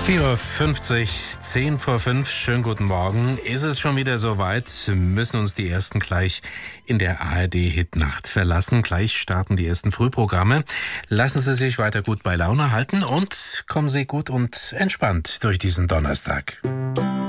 4:50, 10 vor 5, schönen guten Morgen. Ist es schon wieder soweit? Müssen uns die ersten gleich in der ARD-Hitnacht verlassen. Gleich starten die ersten Frühprogramme. Lassen Sie sich weiter gut bei Laune halten und kommen Sie gut und entspannt durch diesen Donnerstag.